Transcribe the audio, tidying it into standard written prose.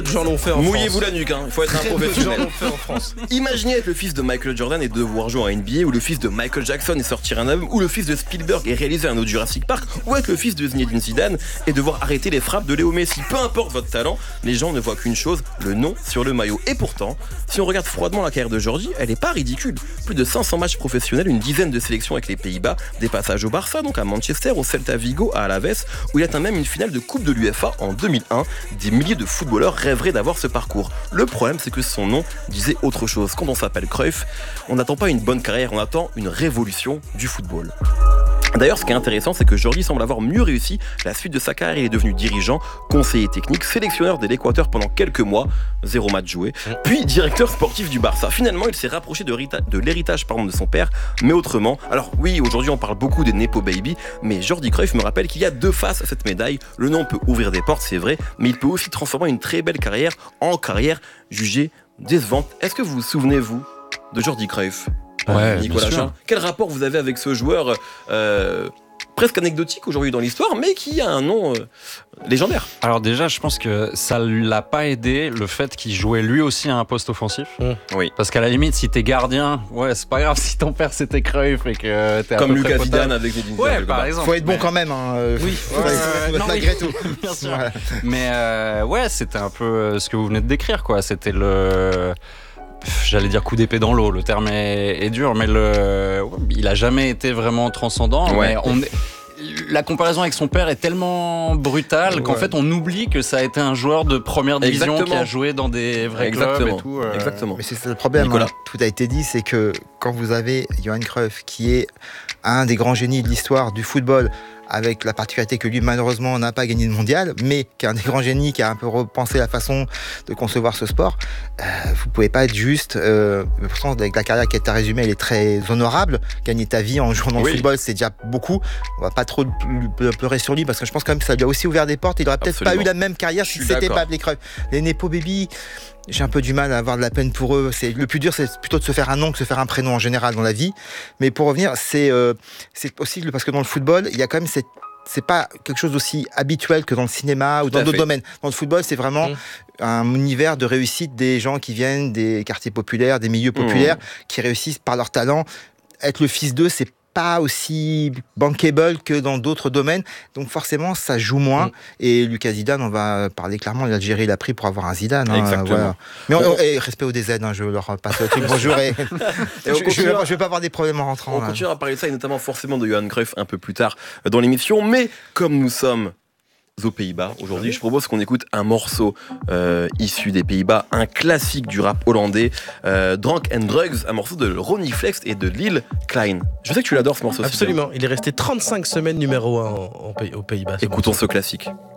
gens l'ont fait en Mouillez-vous France. la nuque, il faut être un Très peu de gens professionnel. l'ont fait en France. Imaginez être le fils de Michael Jordan et devoir jouer en NBA, ou le fils de Michael Jackson et sortir un album, ou le fils de Spielberg et réaliser un autre Jurassic Park, ou être le fils de Zinedine Zidane et devoir arrêter les frappes de Léo Messi. Peu importe votre talent, les gens ne voient qu'une chose, le nom sur le maillot. Et pourtant, si on regarde froidement la carrière de Jordi, elle est pas ridicule. Plus de 500 matchs professionnels, une dizaine de sélections avec les Pays-Bas, des passages au Barça, donc à Manchester, au Celta Vigo, à Alaves, où il atteint même une finale de Coupe de l'UEFA en 2001. Des milliers de footballeurs rêveraient d'avoir ce parcours. Le problème, c'est que son nom disait autre chose. Quand on s'appelle Cruyff, on n'attend pas une bonne carrière, on attend une révolution du football. D'ailleurs, ce qui est intéressant, c'est que Jordi semble avoir mieux réussi la suite de sa carrière. Il est devenu dirigeant, conseiller technique, sélectionneur de l'Équateur pendant quelques mois, 0 match joué, puis directeur sportif du Barça. Finalement, il s'est rapproché de l'héritage de son père, mais autrement. Alors oui, aujourd'hui on parle beaucoup des Nepo Baby, mais Jordi Cruyff me rappelle qu'il y a deux faces à cette médaille. Le nom peut ouvrir des portes, c'est vrai, mais il peut aussi transformer une très belle carrière en carrière jugée décevante. Est-ce que vous vous souvenez, vous, de Jordi Cruyff ? Ouais, Nicolas bien sûr. Chat. Quel rapport vous avez avec ce joueur presque anecdotique aujourd'hui dans l'histoire, mais qui a un nom légendaire? Alors déjà, je pense que ça l'a pas aidé le fait qu'il jouait lui aussi à un poste offensif. Oui. Parce qu'à la limite, si t'es gardien, ouais, c'est pas grave si ton père c'était Cruyff et que t'es à Comme peu près Lucas potable. Zidane avec Zinedine Ouais, Zidane. par exemple. Faut être bon Mais- quand même. Oui, malgré tout. bien sûr. Voilà. Mais ouais, c'était un peu ce que vous venez de décrire, quoi. C'était j'allais dire coup d'épée dans l'eau, le terme est dur, mais il a jamais été vraiment transcendant. Ouais. Mais la comparaison avec son père est tellement brutale qu'en fait on oublie que ça a été un joueur de première division Exactement. qui a joué dans des vrais clubs et tout. Exactement. Mais c'est ça le problème, Nicolas. tout a été dit, c'est que quand vous avez Johan Cruyff, qui est un des grands génies de l'histoire du football, avec la particularité que lui, malheureusement, n'a pas gagné de mondial, mais qui est un des grands génies, qui a un peu repensé la façon de concevoir ce sport, vous pouvez pas être juste... pourtant, avec la carrière qui est à résumer, elle est très honorable. Gagner ta vie en jouant dans le football, c'est déjà beaucoup. On va pas trop pleurer sur lui, parce que je pense quand même que ça lui a aussi ouvert des portes. Il aurait peut-être pas eu la même carrière si c'était pas les Cruyff. Les Nepo Baby... J'ai un peu du mal à avoir de la peine pour eux. Le plus dur, c'est plutôt de se faire un nom que de se faire un prénom en général dans la vie. Mais pour revenir, c'est possible parce que dans le football, il y a quand même c'est pas quelque chose d'aussi habituel que dans le cinéma ou dans d'autres domaines. Dans le football, c'est vraiment un univers de réussite des gens qui viennent des quartiers populaires, des milieux populaires, qui réussissent par leur talent. Être le fils d'eux, c'est pas aussi bankable que dans d'autres domaines, donc forcément ça joue moins. Et Lucas Zidane, on va parler clairement, l'Algérie l'a pris pour avoir un Zidane. Exactement. Voilà. Mais et respect au DZ, je leur passe le truc. Bonjour et je vais pas avoir des problèmes en rentrant. On continuera à parler de ça et notamment forcément de Johan Cruyff un peu plus tard dans l'émission, mais comme nous sommes aux Pays-Bas aujourd'hui, je propose qu'on écoute un morceau issu des Pays-Bas, un classique du rap hollandais, Drank and Drugs, un morceau de Ronnie Flex et de Lil Klein. Je sais que tu l'adores ce morceau. Absolument, il est resté 35 semaines numéro 1 aux Pays-Bas. Écoutons ce classique.